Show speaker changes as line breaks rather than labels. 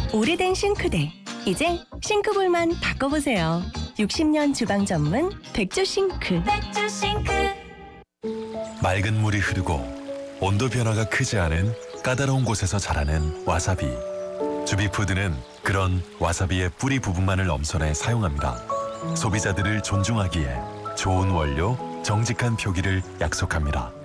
오래된 싱크대, 이제 싱크볼만 바꿔보세요. 60년 주방 전문 백조 싱크. 백조 싱크.
맑은 물이 흐르고 온도 변화가 크지 않은 까다로운 곳에서 자라는 와사비. 주비푸드는 그런 와사비의 뿌리 부분만을 엄선해 사용합니다. 소비자들을 존중하기에 좋은 원료, 정직한 표기를 약속합니다.